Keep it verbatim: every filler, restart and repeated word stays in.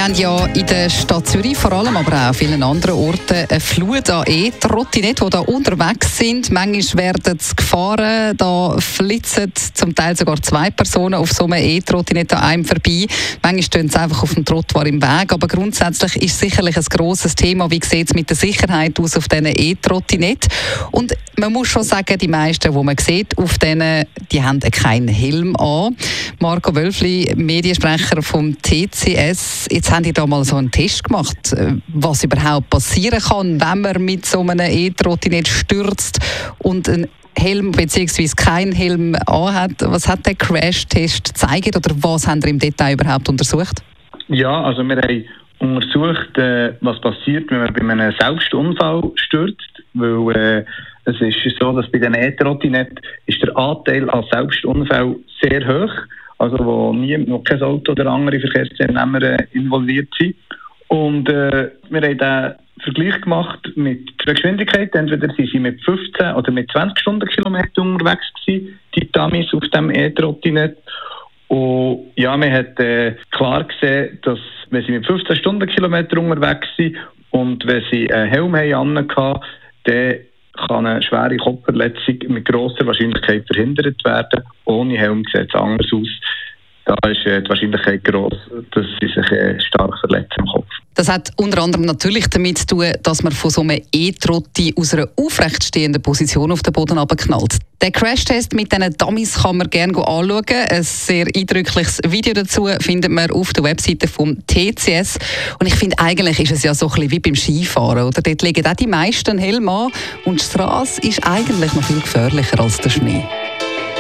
haben ja in der Stadt Zürich, vor allem aber auch an vielen anderen Orten, eine Flut an E-Trottinetten, die da unterwegs sind. Manchmal werden sie gefahren, da flitzen zum Teil sogar zwei Personen auf so einem E-Trottinett an einem vorbei. Manchmal stehen sie einfach auf dem Trottoir im Weg. Aber grundsätzlich ist es sicherlich ein grosses Thema. Wie sieht es mit der Sicherheit aus auf diesen E-Trottinetten? Und man muss schon sagen, die meisten, die man sieht, auf denen, die haben keinen Helm an. Marco Wölfli, Mediensprecher vom T C S. Jetzt haben die da mal so einen Test gemacht, was überhaupt passieren kann, wenn man mit so einem E-Trottinett stürzt und einen Helm bzw. keinen Helm anhat. Was hat der Crash-Test gezeigt oder was haben Sie im Detail überhaupt untersucht? Ja, also wir haben untersucht, äh, was passiert, wenn man bei einem Selbstunfall stürzt, weil äh, es ist so, dass bei den E-Trottinetten ist der Anteil an Selbstunfällen sehr hoch, also wo nie, noch kein Auto oder andere Verkehrsteilnehmer äh, involviert sind. Und äh, wir haben den Vergleich gemacht mit der Geschwindigkeit. Entweder sind sie mit fünfzehn oder mit zwanzig Stundenkilometern unterwegs gewesen, die Damis auf dem E-Trottinett. Und ja, man hat äh, klar gesehen, dass wenn sie mit fünfzehn Stundenkilometern unterwegs sind und wenn sie einen Helm haben, dann kann eine schwere Kopfverletzung mit grosser Wahrscheinlichkeit verhindert werden. Ohne Helm sieht es anders aus. Da ist äh, die Wahrscheinlichkeit gross, dass sie sich äh, stark verletzen im Kopf. Das hat unter anderem natürlich damit zu tun, dass man von so einem E-Trotti aus einer aufrechtstehenden Position auf den Boden runterknallt. Den Crashtest mit diesen Dummies kann man gerne anschauen. Ein sehr eindrückliches Video dazu findet man auf der Webseite vom T C S. Und ich finde, eigentlich ist es ja so ein bisschen wie beim Skifahren. Oder? Dort legen auch die meisten Helm an und die Straße ist eigentlich noch viel gefährlicher als der Schnee.